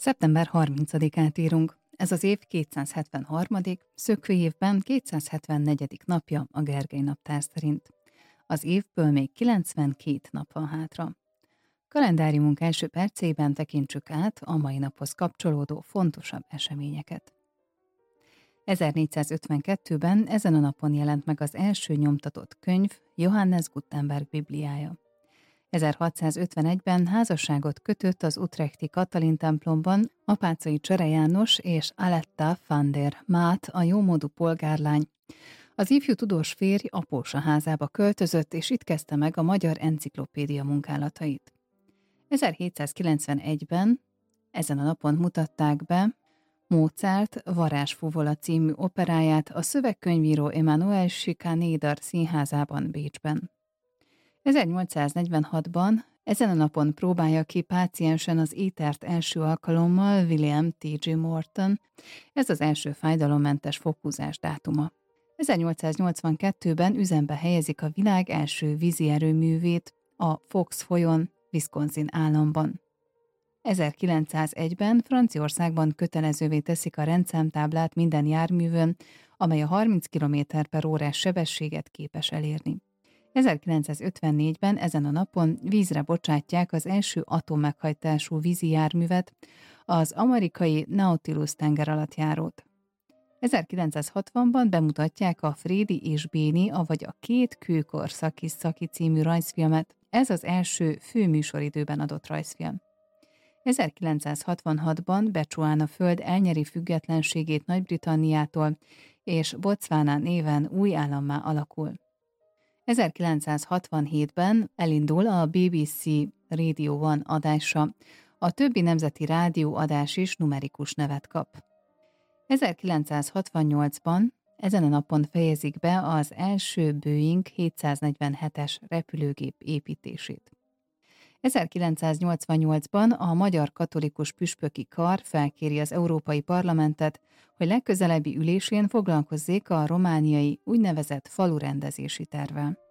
Szeptember 30-át írunk. Ez az év 273., szökőévben 274. napja a Gergely naptár szerint. Az évből még 92 nap van hátra. Kalendáriumunk első percében tekintsük át a mai naphoz kapcsolódó fontosabb eseményeket. 1452-ben ezen a napon jelent meg az első nyomtatott könyv, Johannes Gutenberg Bibliája. 1651-ben házasságot kötött az utrechti Katalin templomban Apáczai Csere János és Aletta van der Maat, a jómódú polgárlány. Az ifjú tudós férj apósa házába költözött, és itt kezdte meg a magyar enciklopédia munkálatait. 1791-ben ezen a napon mutatták be Mozart Varázsfuvola című operáját a szövegkönyvíró Emanuel Schikaneder színházában Bécsben. 1846-ban ezen a napon próbálja ki páciensen az étert első alkalommal William T.G. Morton, ez az első fájdalommentes foghúzás dátuma. 1882-ben üzembe helyezik a világ első vízi erőművét a Fox folyón, Wisconsin államban. 1901-ben Franciaországban kötelezővé teszik a rendszámtáblát minden járművön, amely a 30 km/h sebességet képes elérni. 1954-ben ezen a napon vízre bocsátják az első atommeghajtású vízi járművet, az amerikai Nautilus tengeralattjárót. 1960-ban bemutatják a Frédi és Béni, avagy a két kőkor Szaki című rajzfilmet, ez az első főműsoridőben adott rajzfilm. 1966-ban Becsuána föld elnyeri függetlenségét Nagy-Britanniától, és Botswana néven új állammá alakul. 1967-ben elindul a BBC Radio One adása, a többi nemzeti rádióadás is numerikus nevet kap. 1968-ban ezen a napon fejezik be az első Boeing 747-es repülőgép építését. 1988-ban a Magyar Katolikus Püspöki Kar felkéri az Európai Parlamentet, hogy legközelebbi ülésén foglalkozzék a romániai úgynevezett falurendezési tervvel.